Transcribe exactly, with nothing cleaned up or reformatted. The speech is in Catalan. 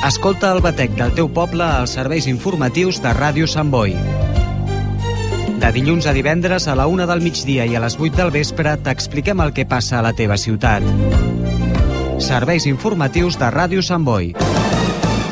Escolta el batec del teu poble als serveis informatius de Ràdio Sant Boi. De dilluns a divendres a la una del migdia i a les vuit del vespre t'expliquem el que passa a la teva ciutat. Serveis informatius de Ràdio Sant Boi.